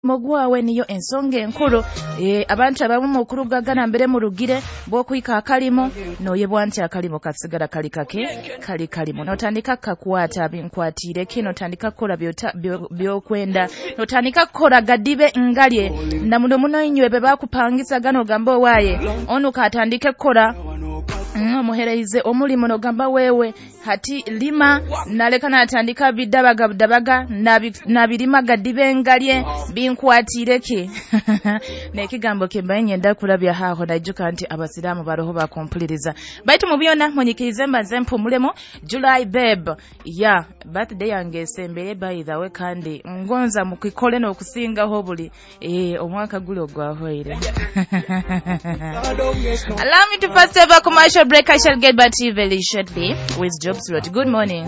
Mogwawe niyo ensonga enkulu abantu abamu mu kulugagana mbere mu rugire bw'okuyika akalimo noyebwa nti akalimo kasigala kali kalimo notandika kakwata binkwatire kino tandika kola byokwenda notandika kola gadibe ngalye na muno inywe bakupangisa gano gamba waye ono katandike kola muhereize omulimo no gamba wewe hati lima naleka natandika bidabaga nabirima gadibe ngalye binkwatireke nekigambo kembaye nyenda kulabya haho najuka nti abasiramu baroho bakompuliriza baitu mubyona munyikirize mbanze mpumulemo July babe ya birthday yange sembere by the way kandi ngonza mukikole no kusinga ho buli omwaka gulo gwahoire allow me to first have a commercial break. I shall get back to you very shortly with Jobs Road. Good morning.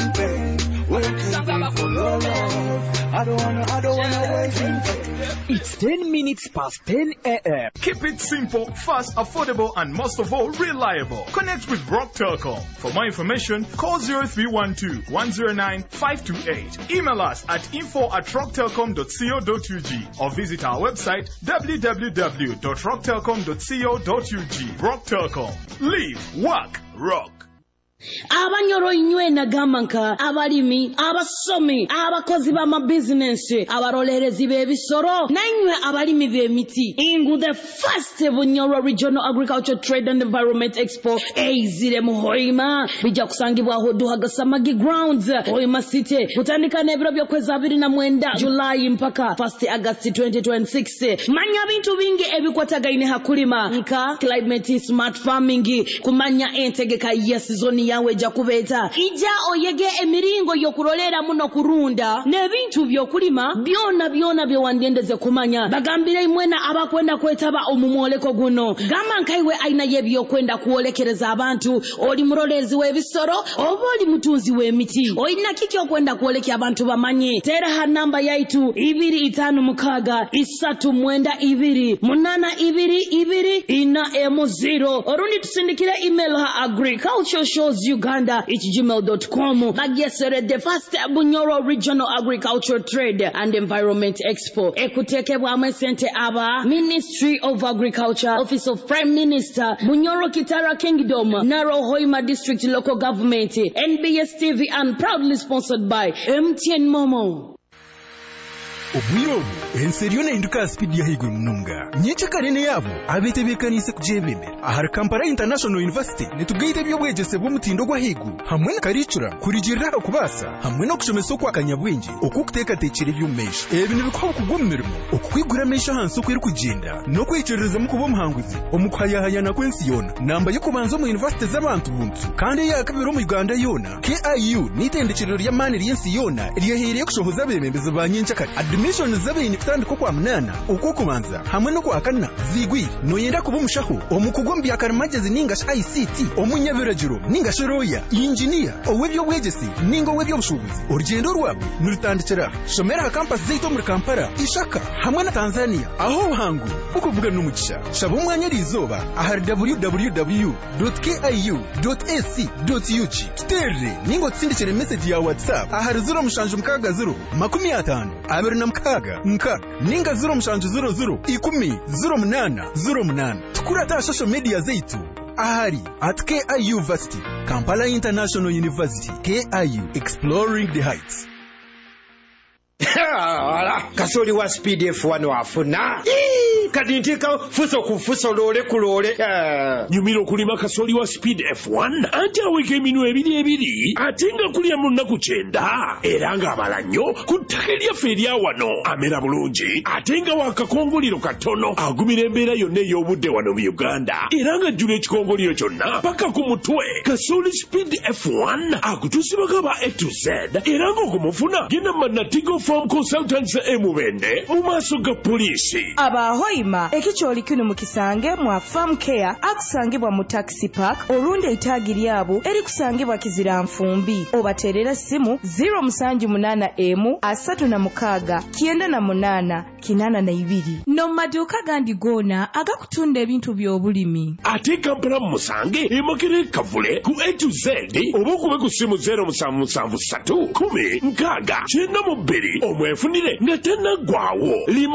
It's 10 minutes past 10 a.m. Keep it simple, fast, affordable, and most of all, reliable. Connect with Rock Telecom. For more information, call 0312-109-528. Email us at info@rocktelecom.co.ug or visit our website www.rocktelecom.co.ug. Rock Telecom. Live, work, rock. Abanyoro inywena gamanka abalimi abasomi abakozi bama business abarolerezi bebisoro nanywe abalimi bemiti ingu the first Bunyoro Regional Agriculture Trade and Environment Expo eizire muhoima bija kusangibwa hoduhaga Samagi Grounds Hoima City kutandika nebiro byo kwezi 29 July mpaka 1 August 2026 manya bintu bingi ebikwatagaine hakulima nka climate smart farming kumanya entegeka ya season yawe jakubeta ija oyege emiringo yokurolera muno kurunda nebintu byokulima byona byo wandendeze kumanya bagambira imwena abakwenda kwetaba omumoleko guno gama nkaiwe aina yebyo kwenda kuolekereza abantu oli murolezi webisoro oboli mutunzi wemiti oyina kiki okwenda kuolekya abantu bamanye tera ha namba yaitu 25 isatu mwenda 2 munana 2 ina M0 orundi tusindikire email ha agriculture shows Uganda@gmail.com. Bagesere the first Bunyoro Regional Agriculture Trade and Environment Expo. Ekutekebwa amesente aba Ministry of Agriculture, Office of Prime Minister, Bunyoro Kitara Kingdom, Naro Hoima District Local Government, NBS TV, and proudly sponsored by MTN Momo. Obwiro enseriona induka speed ya higuru mununga nyecha karene yabo abetebekanise kujebemera ahari Kampala International University nitugaite byobwegese bwo mutindo gwa higu hamwe na karicura kurigirira kubasa hamwe no kushomesa kwa kanyabwenge okukuteka tekere byumesha ebintu bikwa kugummirimo okukwigura mesha hanso kwiri kugenda no kwicereza mu kubo muhanguzi omukwayahanya na kwensi yona namba yo kubanza mu university z'abantu buntu kandi yakabiro mu Uganda yona KIU nitendekero rya mani ryensi yona riyahereye kushoboza bemembeze banyencha kare mission zabini kutandiko kwa mnana ukukumanza hamwe no kwa kana zigwi no yenda kubumushaho omukugombi akarimagezi ninga ICT omunyabirajiro ninga shoroya engineer owebyo bwegesi ningo webyo bushubuzi urugendo rwabo nurutandikira shomera campus zeito muri Kampala ishaka hamwe na Tanzania aho hangu ukuvuga n'umugisha shabo umwanya rizoba ahari www.kiu.ac.ug tutere ningo tsindikire message ya WhatsApp ahari 0 Nka ninga 0 10 tukurata social media zetu ahari at KIU University Kampala International University KIU exploring the heights. Kasoli wa speed F1 wafuna kadintika fuso kufuso lole kulole nyumiro kulima kasoli wa speed F1 ante aweke minu ebiri atenga kulia munaku 9 eranga abalanyo kutakelia feria wano amera bulungi atenga wakakongoliro katono agumira embera yonne y'obudde wano mu Uganda eranga jule ekikongoliro kyonna paka ku mutwe kasoli speed F1 akutusibaka ba A to Z eranga okumufuna genda manatigo Farm Consultants emubende mu maaso ga poliisi abahoyi eky'okulima ekikyoli kino mu Kisange mwa Farm Care akusangibwa mu Taxi Park olundi eitaagi lyabo erikusangibwa Kizira Nfumbi obaterera simu 078 36 98 82 no maduka gandi gona agakutunda ebintu by'obulimi ate Kampala mu Musange emokere kavule ku A to Z oba okube ku simu 0773 10 6 92 omwefunire nga tennaggwaawo.